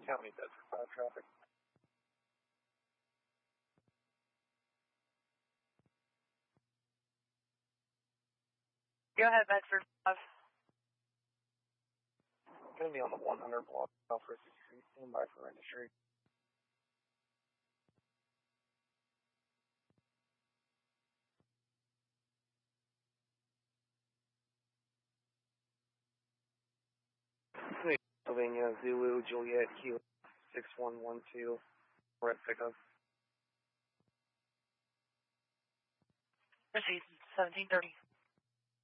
County, Bedford 5 traffic. Go ahead, Bedford 5. Going to be on the 100 block, Alpha 63. Stand by for registry. Pennsylvania, Zulu, Juliet, Kilo, 6112, red pickup. Proceed, 1730.